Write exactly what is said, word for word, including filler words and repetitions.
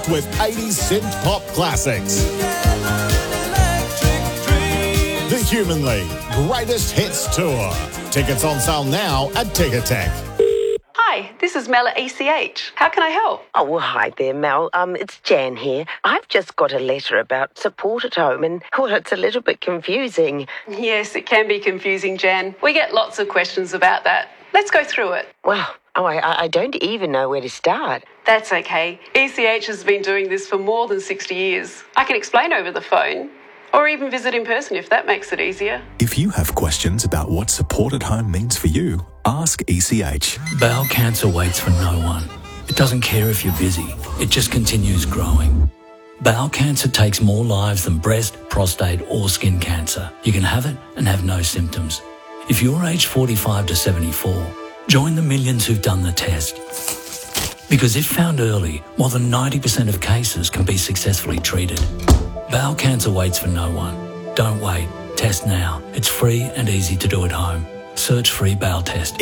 packed with eighties synth pop classics. The Human League Greatest Hits Tour. Tickets on sale now at Ticketek. Hi, this is Mel at E C H. How can I help? Oh, well, hi there, Mel. Um, it's Jan here. I've just got a letter about support at home and, well, it's a little bit confusing. Yes, it can be confusing, Jan. We get lots of questions about that. Let's go through it. Well, oh, I, I don't even know where to start. That's okay. E C H has been doing this for more than sixty years. I can explain over the phone, or even visit in person if that makes it easier. If you have questions about what support at home means for you, ask E C H. Bowel cancer waits for no one. It doesn't care if you're busy. It just continues growing. Bowel cancer takes more lives than breast, prostate or skin cancer. You can have it and have no symptoms. If you're aged forty-five to seventy-four, join the millions who've done the test. Because if found early, more than ninety percent of cases can be successfully treated. Bowel cancer waits for no one. Don't wait. Test now. It's free and easy to do at home. Search free bowel test.